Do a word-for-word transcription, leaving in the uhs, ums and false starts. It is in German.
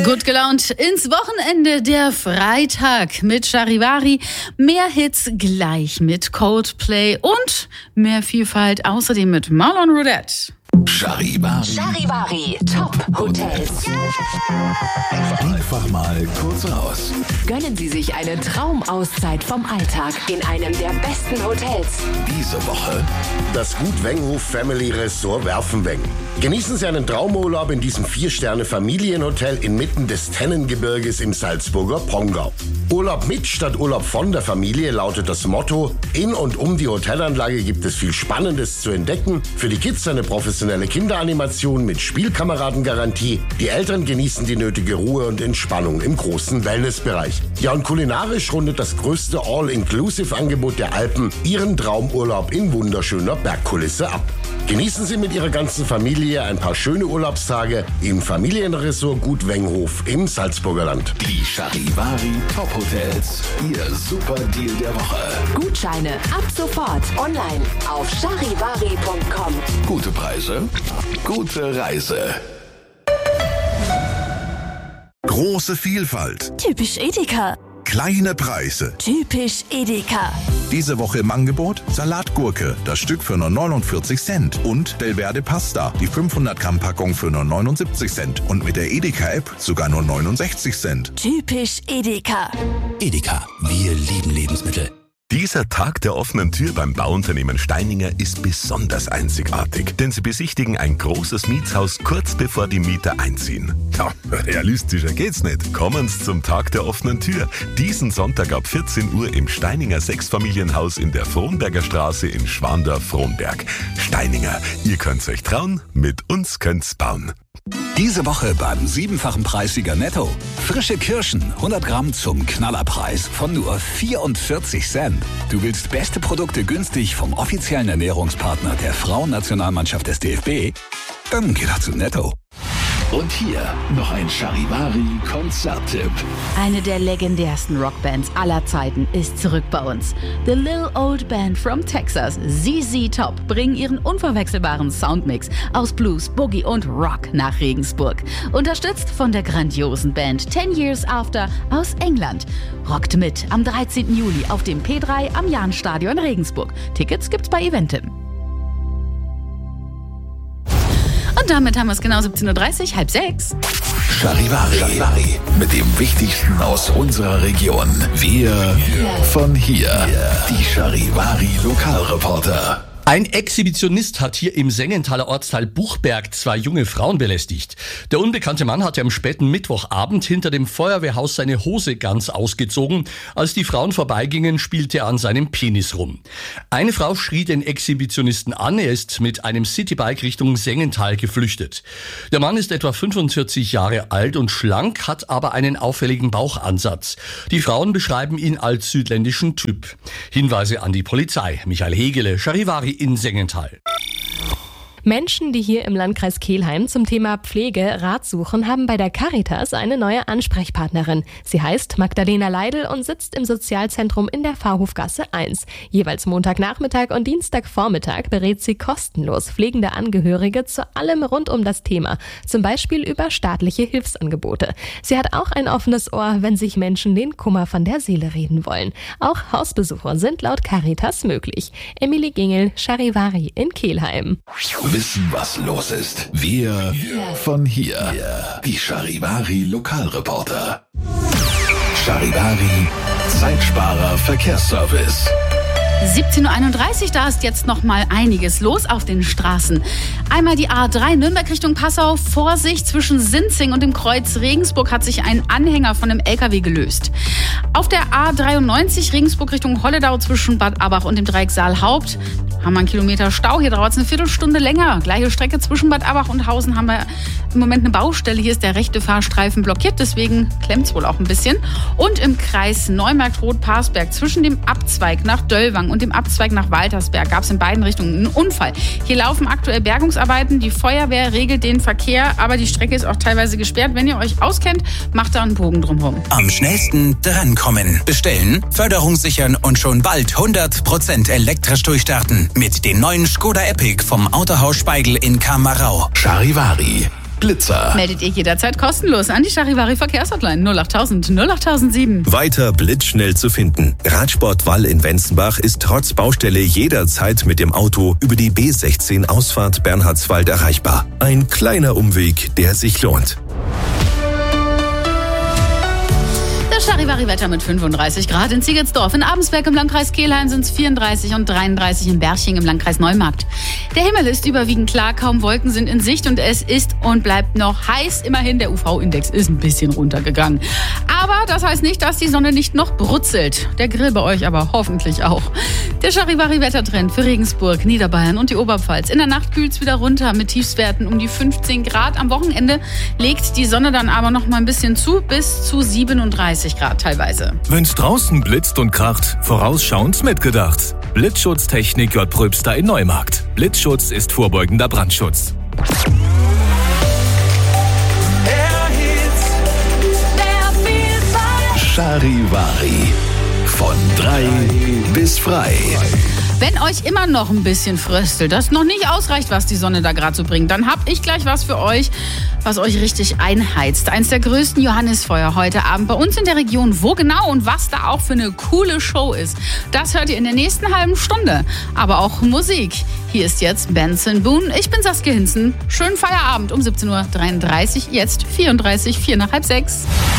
Gut gelaunt ins Wochenende, der Freitag mit Charivari. Mehr Hits gleich mit Coldplay und mehr Vielfalt außerdem mit Marlon Roudette. Charivari. Charivari Top Hotels. Einfach mal kurz raus. Gönnen Sie sich eine Traumauszeit vom Alltag in einem der besten Hotels. Diese Woche das Gut Wenghof Family Resort Werfenweng. Genießen Sie einen Traumurlaub in diesem Vier-Sterne-Familienhotel inmitten des Tennengebirges im Salzburger Pongau. Urlaub mit statt Urlaub von der Familie lautet das Motto. In und um die Hotelanlage gibt es viel Spannendes zu entdecken. Für die Kids eine professionelle Kinderanimation mit Spielkameradengarantie. Die Eltern genießen die nötige Ruhe und Entspannung im großen Wellnessbereich. Ja, und kulinarisch rundet das größte All-Inclusive-Angebot der Alpen Ihren Traumurlaub in wunderschöner Bergkulisse ab. Genießen Sie mit Ihrer ganzen Familie ein paar schöne Urlaubstage im Familienresort Gut Wenghof im Salzburger Land. die Charivari Top Hotels. Ihr super Deal der Woche. Gutscheine ab sofort online auf charivari punkt com. Gute Preise, gute Reise. Große Vielfalt, Typisch Edeka. kleine Preise. Typisch Edeka. Diese Woche im Angebot Salatgurke, das Stück für nur neunundvierzig Cent und Belverde Pasta, die fünfhundert Gramm Packung für nur neunundsiebzig Cent und mit der Edeka-App sogar nur neunundsechzig Cent. Typisch Edeka. Edeka, wir lieben Lebensmittel. Dieser Tag der offenen Tür beim Bauunternehmen Steininger ist besonders einzigartig, denn sie besichtigen ein großes Mietshaus kurz bevor die Mieter einziehen. Ja, realistischer geht's nicht. Kommen Sie zum Tag der offenen Tür. Diesen Sonntag ab vierzehn Uhr im Steininger Sechsfamilienhaus in der Frohnberger Straße in Schwandorf-Frohnberg. Steininger, ihr könnt's euch trauen, mit uns könnt's bauen. Diese Woche beim siebenfachen Preissieger Netto. Frische Kirschen, hundert Gramm zum Knallerpreis von nur vierundvierzig Cent. Du willst beste Produkte günstig vom offiziellen Ernährungspartner der Frauennationalmannschaft des D F B? Dann geh doch zu Netto. Und hier noch ein Charivari-Konzerttipp. Eine der legendärsten Rockbands aller Zeiten ist zurück bei uns. The Little Old Band from Texas, Z Z Top, bringen ihren unverwechselbaren Soundmix aus Blues, Boogie und Rock nach Regensburg. Unterstützt von der grandiosen Band Ten Years After aus England. Rockt mit am dreizehnten Juli auf dem P drei am Jahnstadion Regensburg. Tickets gibt's bei Eventim. Und damit haben wir es genau siebzehn Uhr dreißig, halb sechs. Charivari. Charivari. Mit dem Wichtigsten aus unserer Region. Wir von hier. Die Charivari Lokalreporter. Ein Exhibitionist hat hier im Sengenthaler Ortsteil Buchberg zwei junge Frauen belästigt. Der unbekannte Mann hatte am späten Mittwochabend hinter dem Feuerwehrhaus seine Hose ganz ausgezogen. Als die Frauen vorbeigingen, spielte er an seinem Penis rum. Eine Frau schrie den Exhibitionisten an, er ist mit einem Citybike Richtung Sengenthal geflüchtet. Der Mann ist etwa fünfundvierzig Jahre alt und schlank, hat aber einen auffälligen Bauchansatz. Die Frauen beschreiben ihn als südländischen Typ. Hinweise an die Polizei. Michael Hegele, Charivari in Sengenthal. Menschen, die hier im Landkreis Kelheim zum Thema Pflege Rat suchen, haben bei der Caritas eine neue Ansprechpartnerin. Sie heißt Magdalena Leidl und sitzt im Sozialzentrum in der Fahrhofgasse eins. Jeweils Montagnachmittag und Dienstagvormittag berät sie kostenlos pflegende Angehörige zu allem rund um das Thema, zum Beispiel über staatliche Hilfsangebote. Sie hat auch ein offenes Ohr, wenn sich Menschen den Kummer von der Seele reden wollen. Auch Hausbesuche sind laut Caritas möglich. Emilie Gingel, Charivari in Kelheim. Wissen, was los ist. Wir von hier. Die Charivari Lokalreporter. Charivari Zeitsparer Verkehrsservice. siebzehn Uhr einunddreißig, da ist jetzt noch mal einiges los auf den Straßen. Einmal die A drei Nürnberg Richtung Passau. Vorsicht, zwischen Sinzing und dem Kreuz Regensburg hat sich ein Anhänger von einem L K W gelöst. Auf der A dreiundneunzig Regensburg Richtung Holledau zwischen Bad Abach und dem Dreieck Saalhaupt haben wir einen Kilometer Stau. Hier dauert es eine Viertelstunde länger. Gleiche Strecke zwischen Bad Abach und Hausen haben wir im Moment eine Baustelle. Hier ist der rechte Fahrstreifen blockiert, deswegen klemmt es wohl auch ein bisschen. Und im Kreis Neumarkt-Rot-Parsberg zwischen dem Abzweig nach Döllwang und dem Abzweig nach Waltersberg gab es in beiden Richtungen einen Unfall. Hier laufen aktuell Bergungsarbeiten. Die Feuerwehr regelt den Verkehr, aber die Strecke ist auch teilweise gesperrt. Wenn ihr euch auskennt, macht da einen Bogen drumherum. Am schnellsten drankommen. Bestellen, Förderung sichern und schon bald hundert Prozent elektrisch durchstarten. Mit dem neuen Skoda Epic vom Autohaus Speigl in Kamarau. Charivari. Blitzer. Meldet ihr jederzeit kostenlos an die Charivari Verkehrshotline null achttausend null achttausendsieben. Weiter blitzschnell zu finden. Radsport Wall in Wenzenbach ist trotz Baustelle jederzeit mit dem Auto über die B sechzehn Ausfahrt Bernhardswald erreichbar. Ein kleiner Umweg, der sich lohnt. Das Charivari-Wetter mit fünfunddreißig Grad in Ziegelsdorf. In Abensberg im Landkreis Kelheim sind es vierunddreißig und dreiunddreißig in Berching im Landkreis Neumarkt. Der Himmel ist überwiegend klar, kaum Wolken sind in Sicht und es ist und bleibt noch heiß. Immerhin, der U V-Index ist ein bisschen runtergegangen. Aber das heißt nicht, dass die Sonne nicht noch brutzelt. Der Grill bei euch aber hoffentlich auch. Der Charivari-Wettertrend für Regensburg, Niederbayern und die Oberpfalz. In der Nacht kühlt es wieder runter mit Tiefstwerten um die fünfzehn Grad. Am Wochenende legt die Sonne dann aber noch mal ein bisschen zu, bis zu siebenunddreißig Grad teilweise. Wenn's draußen blitzt und kracht, vorausschauend mitgedacht. Blitzschutztechnik J. Pröbster in Neumarkt. Blitzschutz ist vorbeugender Brandschutz. Charivari. Von drei bis frei. Wenn euch immer noch ein bisschen fröstelt, das noch nicht ausreicht, was die Sonne da gerade so bringt, dann hab ich gleich was für euch, was euch richtig einheizt. Eins der größten Johannisfeuer heute Abend bei uns in der Region. Wo genau und was da auch für eine coole Show ist, das hört ihr in der nächsten halben Stunde. Aber auch Musik. Hier ist jetzt Benson Boone. Ich bin Saskia Hinzen. Schönen Feierabend um siebzehn Uhr dreiunddreißig, jetzt vierunddreißig, vier nach halb sechs.